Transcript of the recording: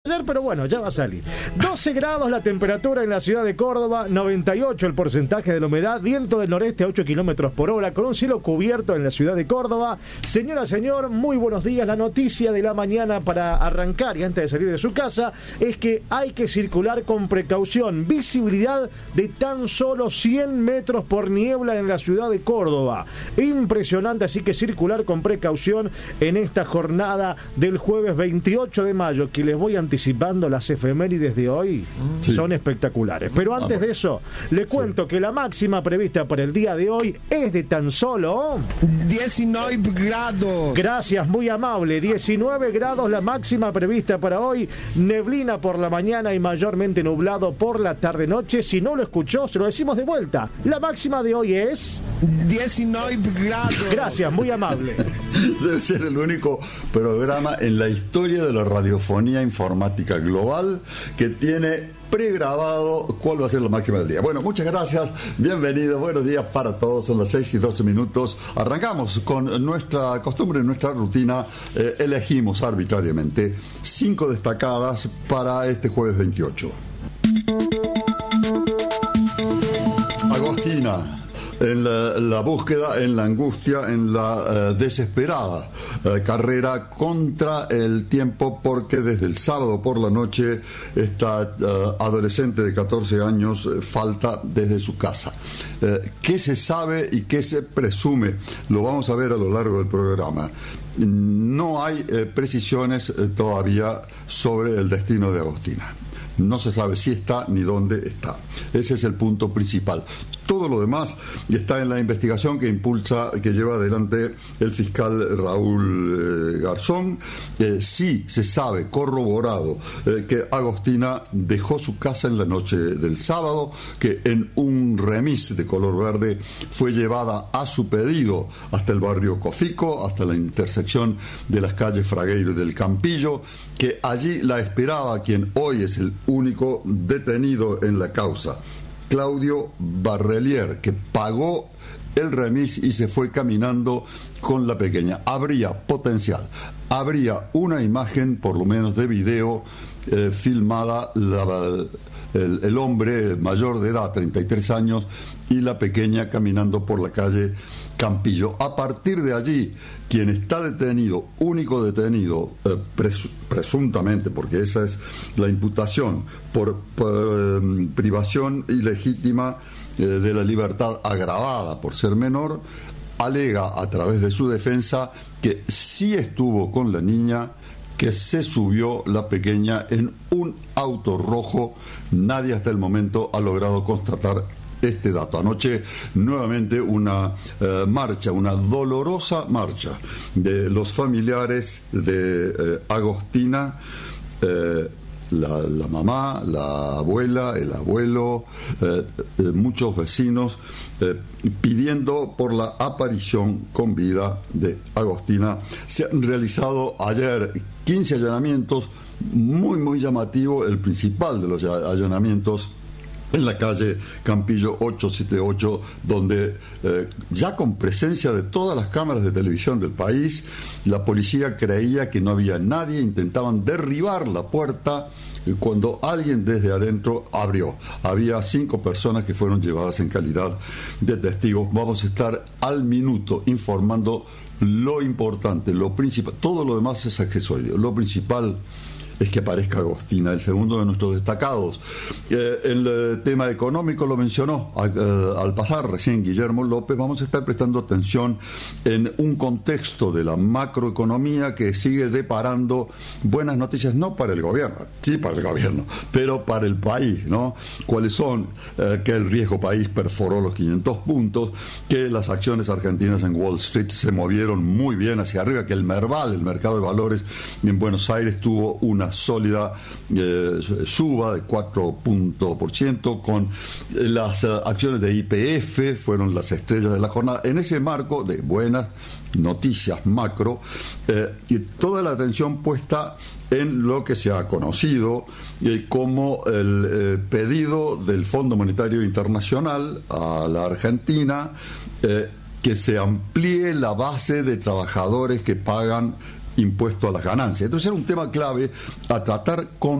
pero bueno, ya va a salir. 12 grados la temperatura en la ciudad de Córdoba, 98 el porcentaje de la humedad, viento del noreste a 8 kilómetros por hora, con un cielo cubierto en la ciudad de Córdoba. Señora, señor, muy buenos días. La noticia de la mañana para arrancar y antes de salir de su casa es que hay que circular con precaución. Visibilidad de tan solo 100 metros por niebla en la ciudad de Córdoba. Impresionante, así que circular con precaución en esta jornada del jueves 28 de mayo, que les voy anticipando las efemérides de hoy, son espectaculares. Pero antes de eso, le cuento que la máxima prevista para el día de hoy es de tan solo 19 grados. Gracias, muy amable. 19 grados la máxima prevista para hoy. Neblina por la mañana y mayormente nublado por la tarde-noche. Si no lo escuchó, se lo decimos de vuelta. La máxima de hoy es 19 grados. Gracias, muy amable. Debe ser el único programa en la historia de la radiofonía informática global que tiene pregrabado cuál va a ser la máxima del día. Bueno, muchas gracias, bienvenidos, buenos días para todos. Son las 6:12. Arrancamos con nuestra costumbre, nuestra rutina. Elegimos arbitrariamente 5 destacadas para este jueves 28. Agostina. En la búsqueda, en la angustia, en la desesperada carrera contra el tiempo, porque desde el sábado por la noche esta adolescente de 14 años falta desde su casa. ¿Qué se sabe y qué se presume? Lo vamos a ver a lo largo del programa. No hay precisiones todavía sobre el destino de Agostina. No se sabe si está ni dónde está. Ese es el punto principal. Todo lo demás está en la investigación que lleva adelante el fiscal Raúl Garzón. Sí se sabe, corroborado, que Agostina dejó su casa en la noche del sábado, que en un remis de color verde fue llevada a su pedido hasta el barrio Cofico, hasta la intersección de las calles Fragueiro y del Campillo, que allí la esperaba quien hoy es el único detenido en la causa, Claudio Barrelier, que pagó el remis y se fue caminando con la pequeña. Habría potencial, habría una imagen, por lo menos de video, filmada, el hombre mayor de edad, 33 años, y la pequeña caminando por la calle Campillo. A partir de allí, quien está detenido, único detenido, presuntamente, porque esa es la imputación, por privación ilegítima de la libertad agravada por ser menor, alega a través de su defensa que sí estuvo con la niña, que se subió la pequeña en un auto rojo. Nadie hasta el momento ha logrado constatar este dato. Anoche nuevamente una marcha, una dolorosa marcha de los familiares de Agostina, la mamá, la abuela, el abuelo, muchos vecinos pidiendo por la aparición con vida de Agostina. Se han realizado ayer 15 allanamientos, muy llamativo, el principal de los allanamientos en la calle Campillo 878, donde ya con presencia de todas las cámaras de televisión del país, la policía creía que no había nadie, intentaban derribar la puerta cuando alguien desde adentro abrió. Había 5 personas que fueron llevadas en calidad de testigos. Vamos a estar al minuto informando lo importante, lo principal. Todo lo demás es accesorio. Lo principal es que aparezca Agostina, el segundo de nuestros destacados. El tema económico lo mencionó al pasar recién Guillermo López. Vamos a estar prestando atención en un contexto de la macroeconomía que sigue deparando buenas noticias, no para el gobierno, sí para el gobierno, pero para el país, ¿no? ¿Cuáles son? Que el riesgo país perforó los 500 puntos, que las acciones argentinas en Wall Street se movieron muy bien hacia arriba, que el Merval, el mercado de valores en Buenos Aires, tuvo una sólida suba de 4%, con las acciones de YPF fueron las estrellas de la jornada. En ese marco de buenas noticias macro, y toda la atención puesta en lo que se ha conocido como el pedido del Fondo Monetario Internacional a la Argentina, que se amplíe la base de trabajadores que pagan impuesto a las ganancias. Entonces era un tema clave a tratar con